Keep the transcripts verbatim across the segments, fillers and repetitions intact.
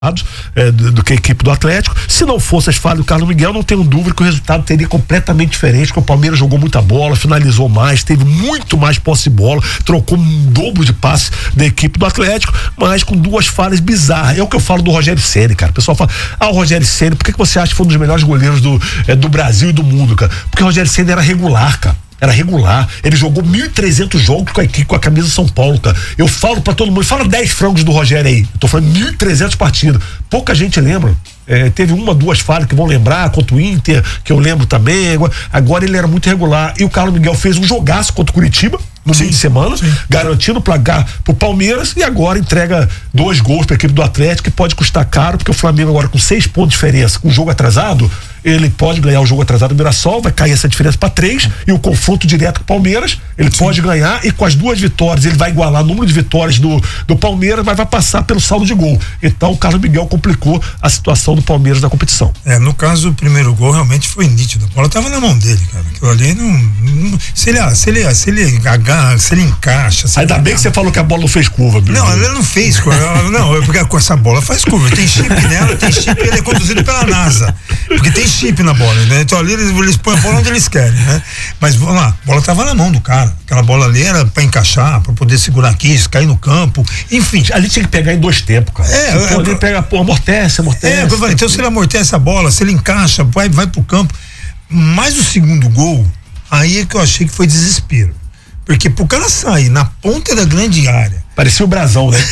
É, do, do que a equipe do Atlético. Se não fosse as falhas do Carlos Miguel, não tenho dúvida que o resultado teria completamente diferente, porque o Palmeiras jogou muita bola, finalizou mais, teve muito mais posse de bola, trocou um dobro de passe da equipe do Atlético, mas com duas falhas bizarras. É o que eu falo do Rogério Ceni, cara. O pessoal fala, ah, o Rogério Ceni, por que, que você acha que foi um dos melhores goleiros do, é, do Brasil e do mundo, cara? Porque o Rogério Ceni era regular, cara. Era regular, ele jogou mil e trezentos jogos com a equipe, com a camisa São Paulo, cara. Eu falo pra todo mundo, fala dez frangos do Rogério aí. Eu tô falando mil e trezentas partidas. Pouca gente lembra. É, teve uma, duas falhas que vão lembrar, contra o Inter, que eu lembro também. Agora, agora ele era muito regular. E o Carlos Miguel fez um jogaço contra o Curitiba no sim, meio de semana, sim. garantindo o placar pro Palmeiras, e agora entrega dois gols pra equipe do Atlético, que pode custar caro, porque o Flamengo agora com seis pontos de diferença, com o jogo atrasado, ele pode ganhar o jogo atrasado do Mirassol, vai cair essa diferença para três, e o confronto direto com o Palmeiras, ele sim. pode ganhar, e com as duas vitórias, ele vai igualar o número de vitórias do, do Palmeiras, mas vai passar pelo saldo de gol. Então o Carlos Miguel complicou a situação do Palmeiras na competição. É, no caso, o primeiro gol realmente foi nítido, a bola tava na mão dele, cara, aquilo ali não, não se ele, se ele, se ele agarra, se ele encaixa. Se Ainda ele bem agarra. Que você falou que a bola não fez curva, Bruno. Não, ele não fez curva, não, porque com essa bola faz curva, tem chip nela, tem chip, ele é conduzido pela NASA, porque tem chip na bola, né? Então ali eles, eles põem a bola onde eles querem, né? Mas vamos lá, a bola tava na mão do cara, aquela bola ali era pra encaixar, pra poder segurar aqui, cair no campo, enfim. Ali tinha que pegar em dois tempos, cara. É, é ele pega, pô, amortece, amortece. É, falei, então se ele amortece a bola, se ele encaixa, vai, vai pro campo. Mas o segundo gol, aí é que eu achei que foi desespero. Porque pro cara sair na ponta da grande área. Parecia o brasão, né?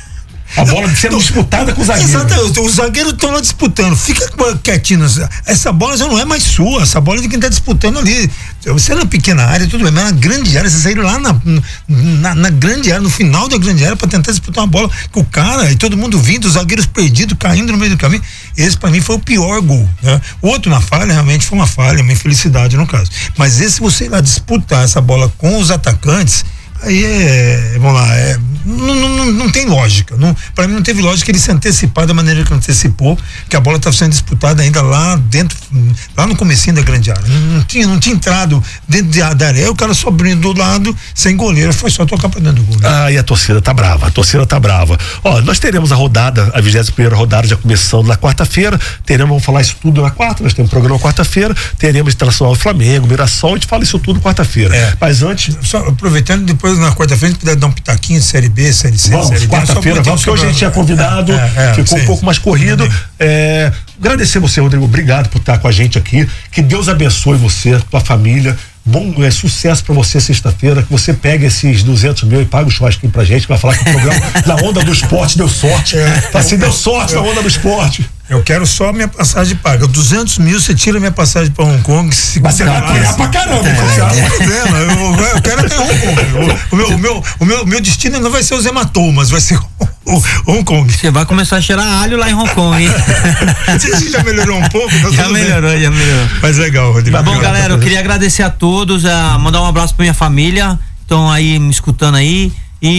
A bola sendo disputada com o zagueiro. Exatamente, os zagueiros estão lá disputando. Fica quietinho. Essa bola já não é mais sua, essa bola é de quem está disputando ali. Você na pequena área, tudo bem, mas na grande área, você saíram lá na, na, na grande área, no final da grande área, para tentar disputar uma bola com o cara e todo mundo vindo, os zagueiros perdidos, caindo no meio do caminho. Esse, para mim, foi o pior gol. Né? O outro na falha, realmente foi uma falha, uma infelicidade no caso. Mas esse, você ir lá disputar essa bola com os atacantes, aí é, vamos lá, é, não, não, não tem lógica, não, para mim não teve lógica ele se antecipar da maneira que antecipou, que a bola estava sendo disputada ainda lá dentro, lá no comecinho da grande área, não, não tinha, não tinha entrado dentro de, da areia, o cara só abrindo do lado, sem goleiro, foi só tocar pra dentro do gol. Né? Ah, e a torcida tá brava, a torcida tá brava. Ó, nós teremos a rodada, a vigésima primeira rodada já começando na quarta-feira, teremos, vamos falar isso tudo na quarta, nós temos um programa quarta-feira, teremos Internacional Flamengo, Mirassol, a gente fala isso tudo quarta-feira. É. Mas antes... Só aproveitando, depois na quarta-feira, se puder dar um pitaquinho de Série B, Série C, vamos, Série D. Quarta-feira, vamos, porque hoje a gente tinha convidado, é, é, é, ficou sim, um pouco mais corrido. É, agradecer você, Rodrigo, obrigado por estar com a gente aqui. Que Deus abençoe você, tua família. Bom, é, sucesso pra você sexta-feira, que você pegue esses duzentos mil e pague o churrasquinho pra gente, que vai falar que o programa na onda do esporte deu sorte. É. Fala assim, deu sorte na onda do esporte. Eu quero só minha passagem paga. duzentos mil, você tira minha passagem pra Hong Kong. Se Mas você vai apanhar pra caramba. É, não é problema. Eu, eu quero até Hong Kong. O, o, meu, o, meu, o, meu, o meu destino não vai ser os hematomas, vai ser o, o Hong Kong. Você vai começar a cheirar alho lá em Hong Kong, hein? Você já melhorou um pouco? Já melhorou, bem. já melhorou. Mas legal, Rodrigo. Tá bom, galera, eu queria agradecer a todos, a mandar um abraço pra minha família, estão aí me escutando aí,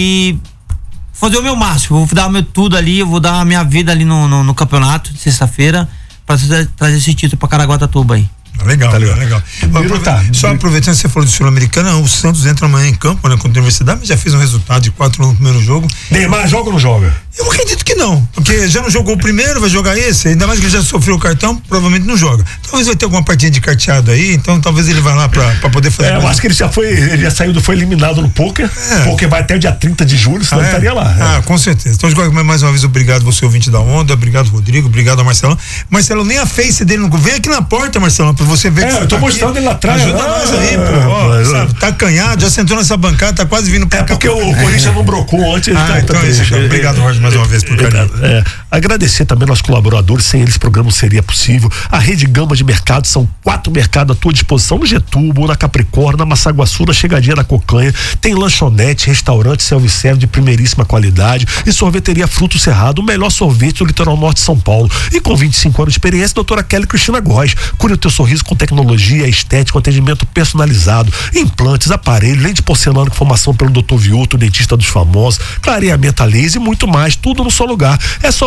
e fazer o meu máximo, vou dar o meu tudo ali, eu vou dar a minha vida ali no, no, no campeonato de sexta-feira pra trazer esse título pra Caraguatatuba aí. Legal, tá legal. legal. Aprove tá. Só aproveitando que você falou do Sul-Americana, o Santos entra amanhã em campo, né, contra a Universidade, mas já fez um resultado de quatro no primeiro jogo. Neymar joga ou não joga? Eu acredito que não, porque já não jogou o primeiro, vai jogar esse, ainda mais que ele já sofreu o cartão, provavelmente não joga. Talvez vai ter alguma partida de carteado aí, então talvez ele vá lá pra, pra poder fazer. É, eu acho que ele já foi, ele já saiu, foi eliminado no pôquer, é. Porque vai até o dia trinta de julho, senão ah, ele estaria lá. Ah, é. Com certeza. Então, mais uma vez, obrigado você, ouvinte da Onda, obrigado, Rodrigo, obrigado a Marcelão. Marcelão, nem a face dele não vem aqui na porta, Marcelão, pra você ver. É, que eu tô tá mostrando aqui. Ele lá atrás. Ajuda ah, nós aí, pô. Ó, sabe, tá acanhado, já sentou nessa bancada, tá quase vindo pra cá. É porque o Corinthians não brocou antes. Ah, tá, então tá é isso. Obrigado, Roger, mais uma vez por carinho. É, agradecer também aos colaboradores, sem eles o programa não seria possível. A Rede Gama de Mercado, são quatro mercados à tua disposição, no Getúbal, na Capricórnio, na Massaguaçu, na Chegadinha da Cocanha. Tem lanchonete, restaurante, self-service de primeiríssima qualidade e sorveteria Fruto Cerrado, o melhor sorvete do litoral norte de São Paulo. E com vinte e cinco anos de experiência, doutora Kelly Cristina Góes. Cure o teu sorriso com tecnologia, estética, atendimento personalizado, implantes, aparelho, lente de porcelana com formação pelo doutor Viuto, dentista dos famosos, clareamento a laser e muito mais, tudo no só lugar. É só você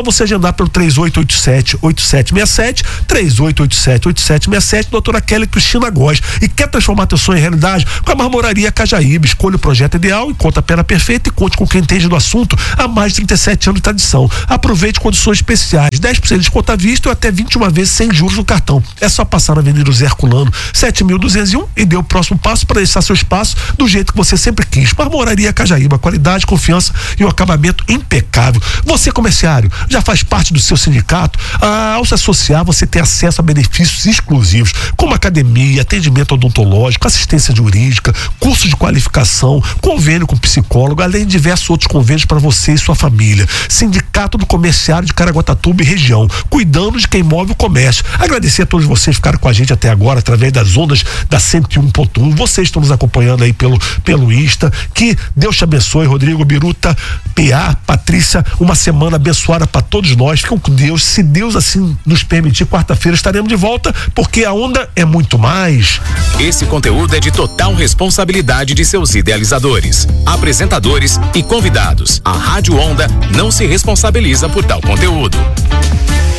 você agendar pelo três oito oito sete, oito sete seis sete, três oito oito sete, oito sete seis sete, doutora Kelly Cristina Góes. E quer transformar teu sonho em realidade? Com a Marmoraria Cajaíba. Escolha o projeto ideal, encontra a pena perfeita e conte com quem entende do assunto há mais de trinta e sete anos de tradição. Aproveite condições especiais, dez por cento de desconto à vista ou até vinte e uma vezes sem juros no cartão. É só passar na Avenida José Herculano, sete mil duzentos e um e dê o próximo passo para deixar seu espaço do jeito que você sempre quis. Marmoraria Cajaíba, qualidade, confiança e um acabamento impecável. Você, comerciário, já faz parte do seu sindicato? Ah, ao se associar, você tem acesso a benefícios exclusivos, como academia, atendimento odontológico, assistência jurídica, curso de qualificação, convênio com psicólogo, além de diversos outros convênios para você e sua família. Sindicato do Comerciário de Caraguatatuba e região, cuidando de quem move o comércio. Agradecer a todos vocês que ficaram com a gente até agora, através das ondas da cento e um ponto um. Vocês estão nos acompanhando aí pelo, pelo Insta. Que Deus te abençoe, Rodrigo, Biruta, P A, Patrícia, uma semana abençoada para todos nós. Fiquem com Deus. Se Deus assim nos permitir, quarta-feira estaremos de volta, porque a onda é muito mais. Esse conteúdo é de total responsabilidade de seus idealizadores, apresentadores e convidados. A Rádio Onda não se responsabiliza por tal conteúdo.